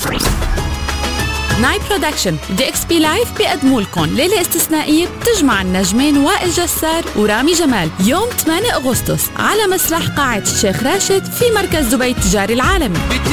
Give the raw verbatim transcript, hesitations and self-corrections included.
ناي برودكشن دي اكس بي لايف بيقدموا لكم ليلة استثنائية بتجمع النجمين وائل جسار ورامي جمال يوم ثمانية أغسطس على مسرح قاعة الشيخ راشد في مركز دبي التجاري العالمي.